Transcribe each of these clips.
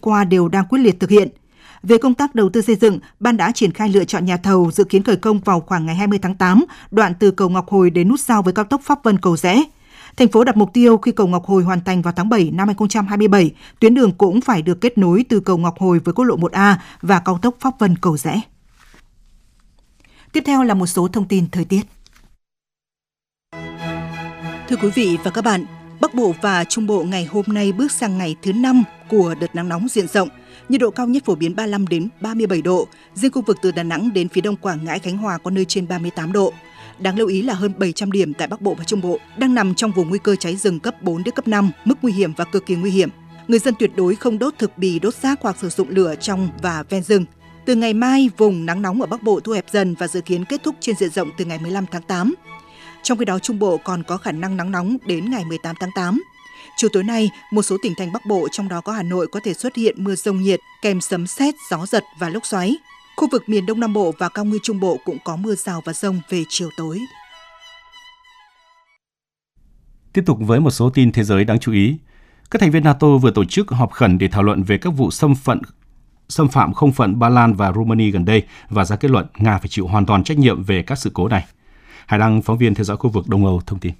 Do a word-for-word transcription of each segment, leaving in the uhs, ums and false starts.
qua đều đang quyết liệt thực hiện. Về công tác đầu tư xây dựng, Ban đã triển khai lựa chọn nhà thầu, dự kiến khởi công vào khoảng ngày hai mươi tháng tám, đoạn từ cầu Ngọc Hồi đến nút giao với cao tốc Pháp Vân - Cầu Giẽ. Thành phố đặt mục tiêu khi cầu Ngọc Hồi hoàn thành vào tháng bảy năm hai nghìn không trăm hai mươi bảy, tuyến đường cũng phải được kết nối từ cầu Ngọc Hồi với quốc lộ một A và cao tốc Pháp Vân - Cầu Giẽ. Tiếp theo là một số thông tin thời tiết. Thưa quý vị và các bạn, Bắc Bộ và Trung Bộ ngày hôm nay bước sang ngày thứ năm của đợt nắng nóng diện rộng. Nhiệt độ cao nhất phổ biến ba mươi lăm đến ba mươi bảy độ, riêng khu vực từ Đà Nẵng đến phía đông Quảng Ngãi, Khánh Hòa có nơi trên ba mươi tám độ. Đáng lưu ý là hơn bảy trăm điểm tại Bắc Bộ và Trung Bộ đang nằm trong vùng nguy cơ cháy rừng cấp bốn đến cấp năm, mức nguy hiểm và cực kỳ nguy hiểm. Người dân tuyệt đối không đốt thực bì, đốt rác hoặc sử dụng lửa trong và ven rừng. Từ ngày mai, vùng nắng nóng ở Bắc Bộ thu hẹp dần và dự kiến kết thúc trên diện rộng từ ngày mười lăm tháng tám. Trong khi đó, Trung Bộ còn có khả năng nắng nóng đến ngày mười tám tháng tám. Chiều tối nay, một số tỉnh thành Bắc Bộ, trong đó có Hà Nội, có thể xuất hiện mưa rông nhiệt kèm sấm sét, gió giật và lốc xoáy. Khu vực miền Đông Nam Bộ và cao nguyên Trung Bộ cũng có mưa rào và dông về chiều tối. Tiếp tục với một số tin thế giới đáng chú ý. Các thành viên NATO vừa tổ chức họp khẩn để thảo luận về các vụ xâm phận, xâm phạm không phận Ba Lan và Romania gần đây và ra kết luận Nga phải chịu hoàn toàn trách nhiệm về các sự cố này. Hải Đăng, phóng viên theo dõi khu vực Đông Âu, thông tin.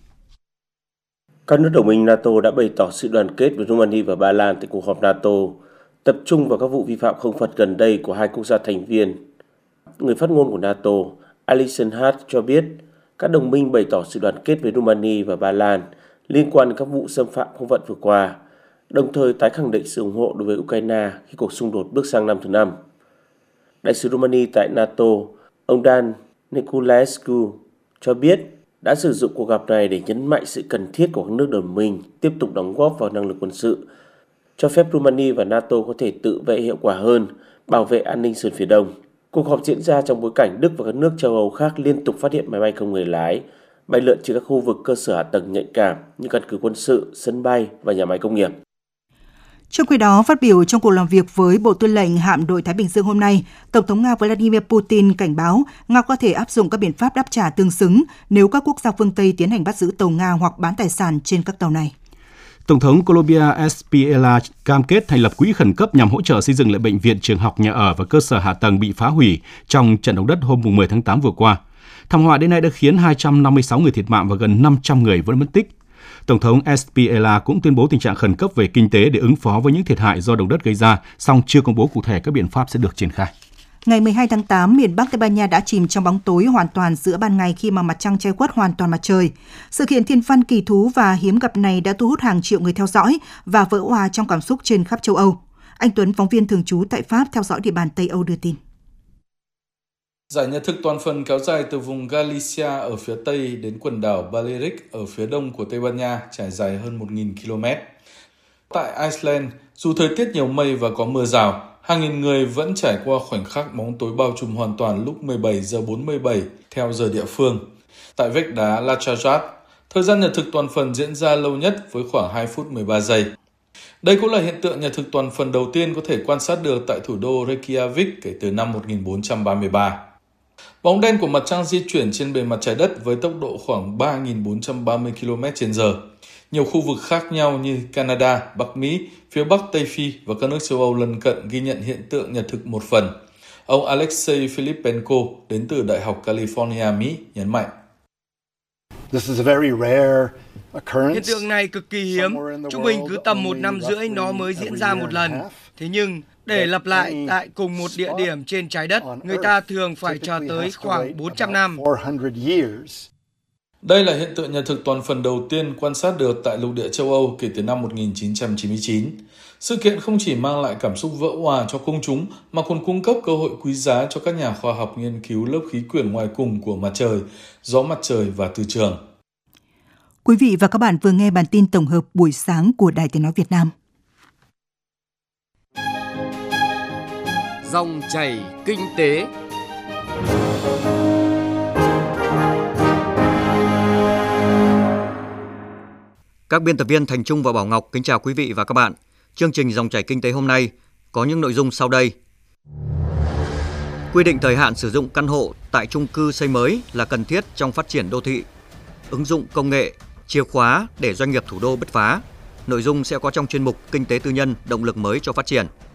Các nước đồng minh NATO đã bày tỏ sự đoàn kết với Romania và Ba Lan tại cuộc họp NATO, tập trung vào các vụ vi phạm không phận gần đây của hai quốc gia thành viên. Người phát ngôn của NATO, Alison Hart cho biết, các đồng minh bày tỏ sự đoàn kết với Romania và Ba Lan liên quan đến các vụ xâm phạm không phận vừa qua, đồng thời tái khẳng định sự ủng hộ đối với Ukraine khi cuộc xung đột bước sang năm thứ năm. Đại sứ Romania tại NATO, ông Dan Niculescu cho biết đã sử dụng cuộc gặp này để nhấn mạnh sự cần thiết của các nước đồng minh tiếp tục đóng góp vào năng lực quân sự, cho phép Romania và NATO có thể tự vệ hiệu quả hơn, bảo vệ an ninh sườn phía đông. Cuộc họp diễn ra trong bối cảnh Đức và các nước châu Âu khác liên tục phát hiện máy bay không người lái bay lượn trên các khu vực cơ sở hạ tầng nhạy cảm như căn cứ quân sự, sân bay và nhà máy công nghiệp. Trong khi đó, phát biểu trong cuộc làm việc với Bộ Tư lệnh Hạm đội Thái Bình Dương hôm nay, Tổng thống Nga Vladimir Putin cảnh báo Nga có thể áp dụng các biện pháp đáp trả tương xứng nếu các quốc gia phương Tây tiến hành bắt giữ tàu Nga hoặc bán tài sản trên các tàu này. Tổng thống Colombia Espriella cam kết thành lập quỹ khẩn cấp nhằm hỗ trợ xây dựng lại bệnh viện, trường học, nhà ở và cơ sở hạ tầng bị phá hủy trong trận động đất hôm mười tháng tám vừa qua. Thảm họa đến nay đã khiến hai trăm năm mươi sáu người thiệt mạng và gần năm trăm người vẫn mất tích. Tổng thống Espriella cũng tuyên bố tình trạng khẩn cấp về kinh tế để ứng phó với những thiệt hại do động đất gây ra, song chưa công bố cụ thể các biện pháp sẽ được triển khai. Ngày mười hai tháng tám, miền Bắc Tây Ban Nha đã chìm trong bóng tối hoàn toàn giữa ban ngày khi mà mặt trăng che khuất hoàn toàn mặt trời. Sự kiện thiên văn kỳ thú và hiếm gặp này đã thu hút hàng triệu người theo dõi và vỡ òa trong cảm xúc trên khắp châu Âu. Anh Tuấn, phóng viên thường trú tại Pháp theo dõi địa bàn Tây Âu đưa tin. Giải nhật thực toàn phần kéo dài từ vùng Galicia ở phía Tây đến quần đảo Balearic ở phía đông của Tây Ban Nha, trải dài hơn một nghìn ki lô mét. Tại Iceland, dù thời tiết nhiều mây và có mưa rào, hàng nghìn người vẫn trải qua khoảnh khắc bóng tối bao trùm hoàn toàn lúc mười bảy giờ bốn mươi bảy theo giờ địa phương. Tại vách đá La Chajat, thời gian nhật thực toàn phần diễn ra lâu nhất với khoảng hai phút mười ba giây. Đây cũng là hiện tượng nhật thực toàn phần đầu tiên có thể quan sát được tại thủ đô Reykjavik kể từ năm một nghìn bốn trăm ba mươi ba. Bóng đen của mặt trăng di chuyển trên bề mặt trái đất với tốc độ khoảng ba nghìn bốn trăm ba mươi ki lô mét trên giờ. Nhiều khu vực khác nhau như Canada, Bắc Mỹ, phía Bắc Tây Phi và các nước châu Âu lân cận ghi nhận hiện tượng nhật thực một phần. Ông Alexei Filipenko đến từ Đại học California, Mỹ nhấn mạnh. Hiện tượng này cực kỳ hiếm, trung bình cứ tầm một năm rưỡi nó mới diễn ra một lần. Thế nhưng, để lặp lại tại cùng một địa điểm trên trái đất, người ta thường phải chờ tới khoảng bốn trăm năm. Đây là hiện tượng nhật thực toàn phần đầu tiên quan sát được tại lục địa châu Âu kể từ năm một nghìn chín trăm chín mươi chín. Sự kiện không chỉ mang lại cảm xúc vỡ òa cho công chúng mà còn cung cấp cơ hội quý giá cho các nhà khoa học nghiên cứu lớp khí quyển ngoài cùng của mặt trời, gió mặt trời và từ trường. Quý vị và các bạn vừa nghe bản tin tổng hợp buổi sáng của Đài Tiếng nói Việt Nam. Dòng chảy kinh tế. Các biên tập viên Thành Trung và Bảo Ngọc kính chào quý vị và các bạn. Chương trình Dòng chảy kinh tế hôm nay có những nội dung sau đây. Quy định thời hạn sử dụng căn hộ tại chung cư xây mới là cần thiết trong phát triển đô thị. Ứng dụng công nghệ, chìa khóa để doanh nghiệp thủ đô bứt phá. Nội dung sẽ có trong chuyên mục Kinh tế tư nhân, động lực mới cho phát triển.